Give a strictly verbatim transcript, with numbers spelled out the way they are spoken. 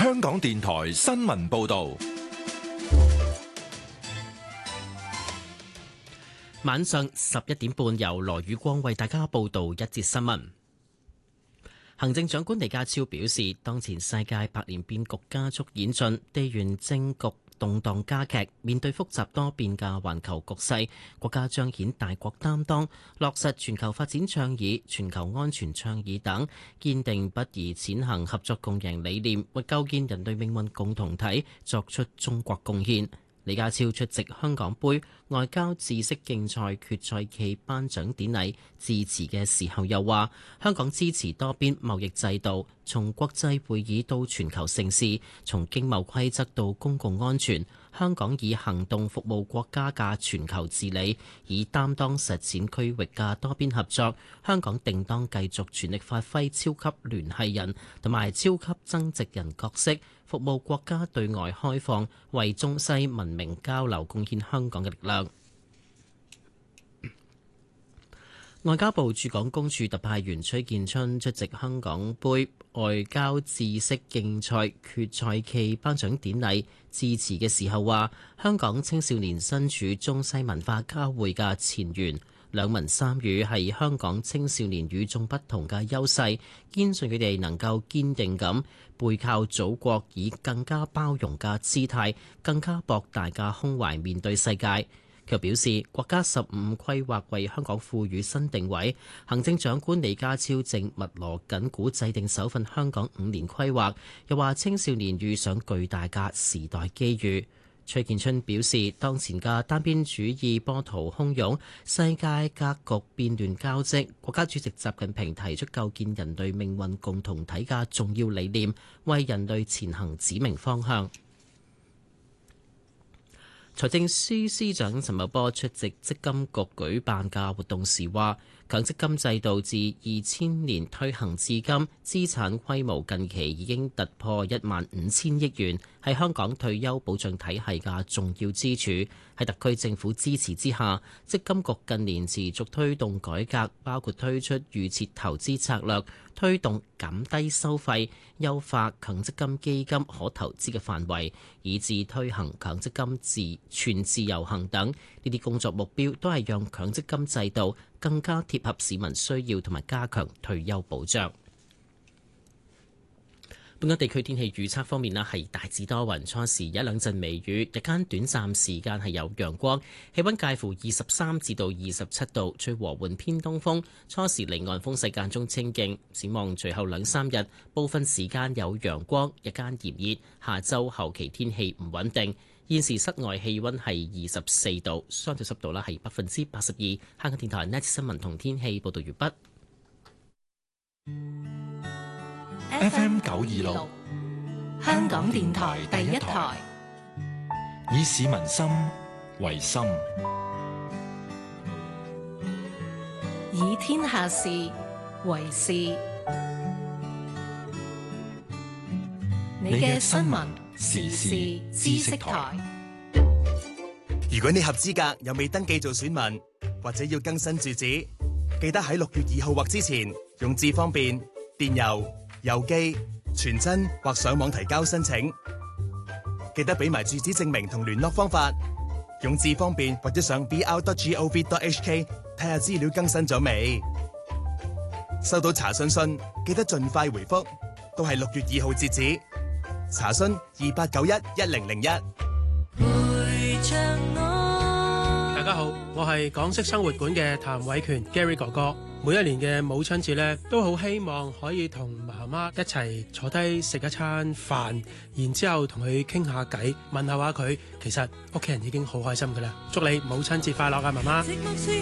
香港電台新聞報道。 晚上十一點半，由羅宇光為大家報道一節新聞。行政長官李家超表示，當前世界百年變局加速演進，地緣政局動盪加劇，面對複雜多變嘅環球局勢，國家彰顯大國擔當，落實全球發展倡議、全球安全倡議等，堅定不移踐行合作共贏理念，為構建人類命運共同體作出中國貢獻。李家超出席香港杯外交知識競賽決賽暨頒獎典禮致辭嘅時候又話，香港支持多邊貿易制度，從國際會議到全球盛事，從經貿規則到公共安全，香港以行動服務國家嘅全球治理，以擔當實踐區域嘅多邊合作。香港定當繼續全力發揮超級聯繫人同埋超級增值人角色，服務國家對外開放，為中西文明交流貢獻香港嘅力量。外交部駐港公署特派員崔建春出席香港杯外交知識競賽決賽暨頒獎典禮致辭嘅時候話，香港青少年身處中西文化交匯嘅前沿，兩文三語係香港青少年與眾不同嘅優勢，堅信佢哋能夠堅定咁背靠祖國，以更加包容嘅姿態、更加博大嘅胸懷面對世界。佢又表示，國家十五規劃為香港賦予新定位，行政長官李家超正密鑼緊鼓制定首份香港五年規劃。又話青少年遇上巨大嘅時代機遇。崔建春表示，當前嘅單邊主義波濤洶湧，世界格局變亂交織，國家主席習近平提出構建人類命運共同體嘅重要理念，為人類前行指明方向。財政司司長陳茂波出席積金局舉辦嘅活動時話，強積金制度自二千年推行至今，資產規模近期已經突破一萬五千億元，係香港退休保障體系嘅重要支柱。喺特區政府支持之下，積金局近年持續推動改革，包括推出預設投資策略，推動減低收費，優化強積金基金可投資嘅範圍，以至推行強積金自全自由行等。呢啲工作目標都係讓強積金制度更加貼合市民需要，同埋加強退休保障。本港地區天氣預測方面啦，係大致多雲，初時有一兩陣微雨，日間短暫時間係有陽光，氣溫介乎二十三至到二十七度，吹和緩偏東風，初時離岸風勢間中清勁。展望隨後兩三日，部分時間有陽光，日間炎熱，下週後期天氣唔穩定。現時室外氣溫係二十四度，相對濕度啦係百分之八十二。香港電台 Net 新聞同天氣報道完畢。 F M 九二六， 香港電台第一台， 以市民心為心， 以天下事為事。你嘅新聞時事知識台。 如果你合資格又未登記做選民，或者要更新住址，記得喺六月二號或之前用智方便、電郵、郵寄、傳真或上網提交申請。記得俾埋住址證明同聯絡方法。用智方便或者上 b r dot gov dot h k 睇下資料更新咗未。收到查詢信記得盡快回覆，都係六月二號截止。查詢二八九一一零零一。 大家好，我係港式生活館嘅譚偉權 Gary 哥哥。每一年嘅母親節咧，都好希望可以同媽媽一齊坐低食一餐飯，然之後同佢傾下偈，問候下佢。其實屋企人已經好開心噶啦。祝你母親節快樂啊，媽媽！